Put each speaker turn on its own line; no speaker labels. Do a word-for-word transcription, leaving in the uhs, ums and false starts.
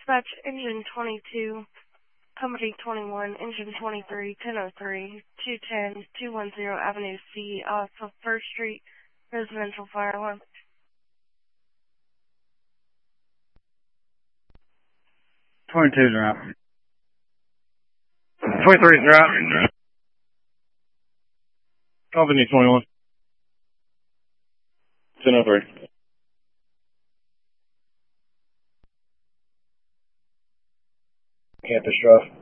Dispatch, engine twenty-two, company twenty-one, engine twenty-three, ten oh three, two ten, two ten Avenue C, off of First Street, residential fire alarm.
twenty-two's out. twenty-three's out. Company twenty-one. ten oh three. Campus Drive.